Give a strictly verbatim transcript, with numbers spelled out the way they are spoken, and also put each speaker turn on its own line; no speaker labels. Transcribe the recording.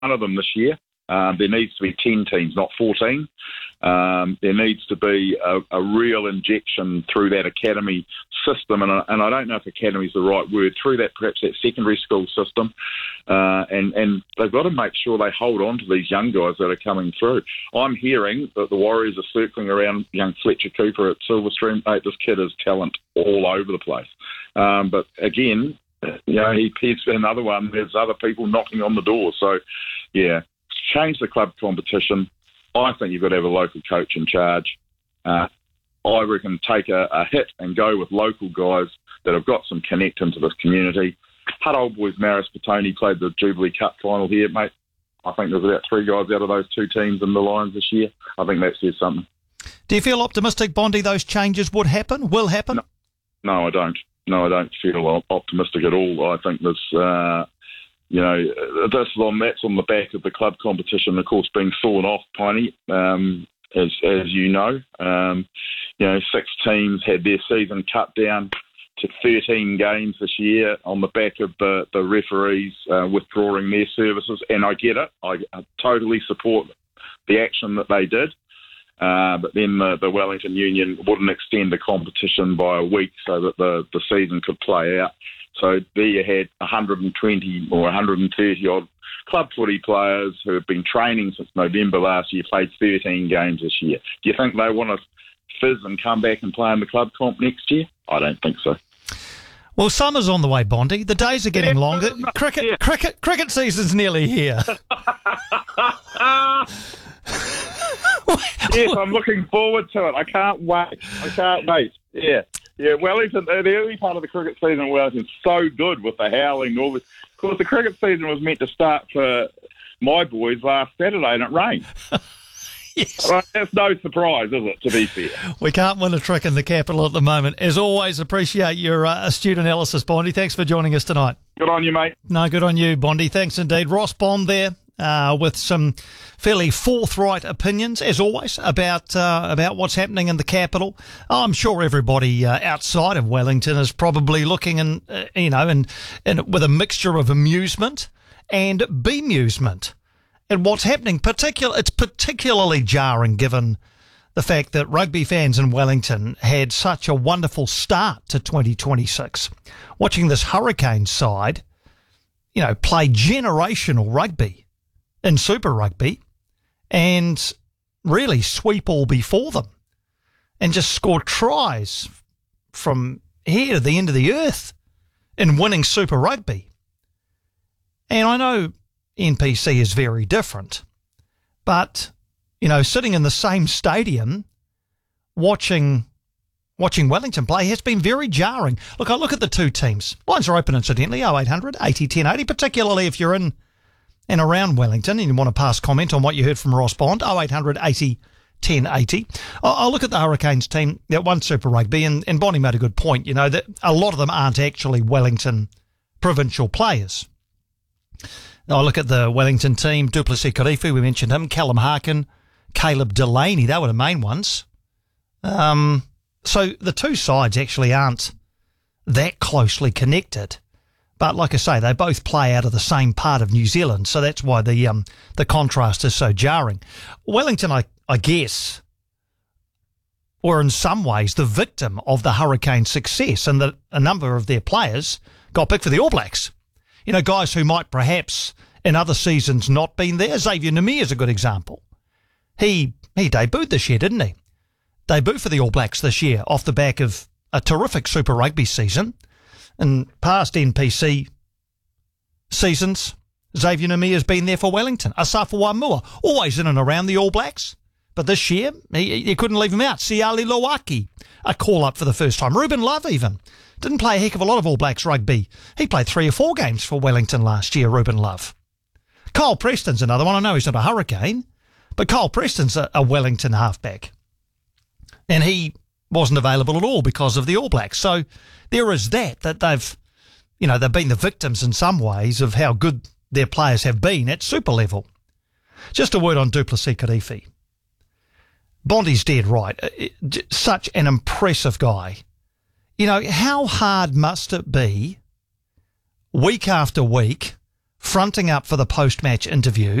of them this year. Um, there needs to be ten teams, not fourteen. Um, there needs to be a, a real injection through that academy system, and I, and I don't know if academy is the right word, through that perhaps that secondary school system, uh, and, and they've got to make sure they hold on to these young guys that are coming through. I'm hearing that the Warriors are circling around young Fletcher Cooper at Silverstream. Mate, this kid has talent all over the place. Um, but again, you know, he, he's another one. There's other people knocking on the door. So, yeah, change the club competition. I think you've got to have a local coach in charge. Uh, I reckon take a, a hit and go with local guys that have got some connect into this community. Hutt Old Boys Maris Petone played the Jubilee Cup final here, mate. I think there's about three guys out of those two teams in the Lions this year. I think that says something.
Do you feel optimistic, Bondi, those changes would happen, will happen?
No, no I don't. No, I don't feel optimistic at all. I think there's... Uh, You know, this on that's on the back of the club competition, of course, being fallen off, Piney, um, as as you know. Um, you know, six teams had their season cut down to thirteen games this year on the back of the, the referees uh, withdrawing their services. And I get it. I, I totally support the action that they did. Uh, but then the, the Wellington Union wouldn't extend the competition by a week so that the, the season could play out. So there you had one hundred twenty or one hundred thirty odd club footy players who have been training since November last year, played thirteen games this year. Do you think they want to fizz and come back and play in the club comp next year? I don't think so.
Well, summer's on the way, Bondi. The days are getting
yeah,
longer.
no,
Cricket,
yeah.
cricket, cricket season's nearly here.
Yes, I'm looking forward to it. I can't wait. I can't wait. Yeah. Yeah, Wellington, the early part of the cricket season in Wellington's so good with the howling. All this. Of course, the cricket season was meant to start for my boys last Saturday and it rained.
Yes.
Well, that's no surprise, is it, to be fair?
We can't win a trick in the capital at the moment. As always, appreciate your uh, astute analysis, Bondi. Thanks for joining us tonight.
Good on you, mate.
No, good on you, Bondi. Thanks indeed. Ross Bond there. Uh, with some fairly forthright opinions, as always, about uh, about what's happening in the capital. I'm sure everybody uh, outside of Wellington is probably looking, and uh, you know, and and with a mixture of amusement and bemusement at what's happening. Particular, it's particularly jarring given the fact that rugby fans in Wellington had such a wonderful start to twenty twenty-six. Watching this Hurricanes side, you know, play generational rugby in Super Rugby and really sweep all before them and just score tries from here to the end of the earth in winning Super Rugby. And I know N P C is very different, but, you know, sitting in the same stadium watching watching Wellington play has been very jarring. Look, I look at the two teams. Lines are open, incidentally, oh eight hundred, eighty, ten eighty, particularly if you're in and around Wellington and you want to pass comment on what you heard from Ross Bond, oh eight hundred, eighty, ten eighty. I'll, I'll look at the Hurricanes team that won Super Rugby, and, and Bonnie made a good point, you know, that a lot of them aren't actually Wellington provincial players. I look at the Wellington team, Duplessis Kirifu, we mentioned him, Callum Harkin, Caleb Delaney, they were the main ones. Um, so the two sides actually aren't that closely connected. But like I say, they both play out of the same part of New Zealand, so that's why the um, the contrast is so jarring. Wellington, I, I guess, were in some ways the victim of the Hurricanes' success, and that a number of their players got picked for the All Blacks. You know, guys who might perhaps in other seasons not been there. Xavier Namir is a good example. He he debuted this year, didn't he? Debuted for the All Blacks this year off the back of a terrific Super Rugby season. In past N P C seasons, Xavier Namir has been there for Wellington. Asafa Wamua, always in and around the All Blacks. But this year, he, he couldn't leave him out. Siali Loaki, a call-up for the first time. Ruben Love even. Didn't play a heck of a lot of All Blacks rugby. He played three or four games for Wellington last year, Ruben Love. Kyle Preston's another one. I know he's not a Hurricane, but Kyle Preston's a, a Wellington halfback. And he wasn't available at all because of the All Blacks. So there is that, that they've, you know, they've been the victims in some ways of how good their players have been at super level. Just a word on Duplessis Kirifi. Bondi's dead right. Such an impressive guy. You know, how hard must it be week after week fronting up for the post-match interview